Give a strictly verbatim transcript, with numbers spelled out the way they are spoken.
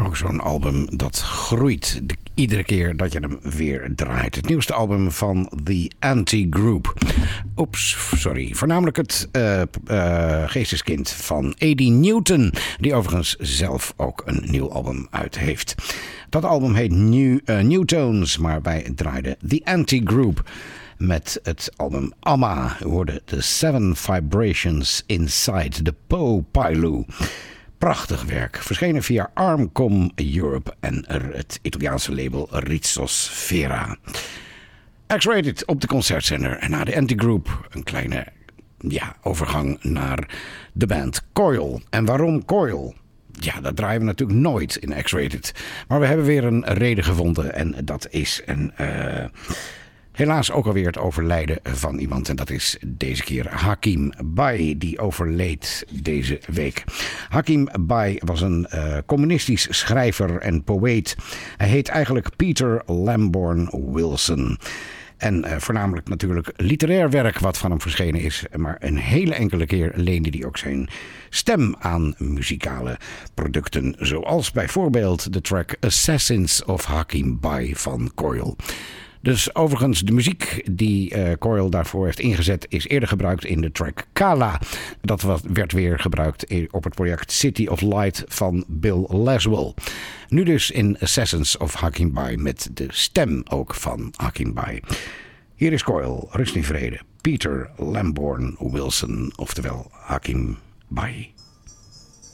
Ook zo'n album dat groeit de, iedere keer dat je hem weer draait. Het nieuwste album van The Anti-Group. Oeps, sorry. Voornamelijk het uh, uh, geesteskind van Eddie Newton, die overigens zelf ook een nieuw album uit heeft. Dat album heet New, uh, New Tones, maar wij draaiden The Anti-Group met het album Amma. We hoorden The Seven Vibrations Inside the Po Pailu. Prachtig werk, verschenen via Armcom Europe en het Italiaanse label Ritmosfera. X-Rated op de concertzender en na de Anti-Group een kleine ja, overgang naar de band Coil. En waarom Coil? Ja, dat draaien we natuurlijk nooit in X-Rated. Maar we hebben weer een reden gevonden en dat is een... Uh, Helaas ook alweer het overlijden van iemand. En dat is deze keer Hakim Bey, die overleed deze week. Hakim Bey was een uh, communistisch schrijver en poëet. Hij heet eigenlijk Peter Lamborn Wilson. En uh, voornamelijk natuurlijk literair werk wat van hem verschenen is. Maar een hele enkele keer leende hij ook zijn stem aan muzikale producten. Zoals bijvoorbeeld de track Assassins of Hakim Bey van Coil. Dus overigens, de muziek die uh, Coil daarvoor heeft ingezet is eerder gebruikt in de track Kala. Dat was, werd weer gebruikt op het project City of Light van Bill Laswell. Nu dus in Assassins of Hakim Bey met de stem ook van Hakim Bey. Hier is Coil, rust in vrede. Peter Lamborn Wilson, oftewel Hakim Bey.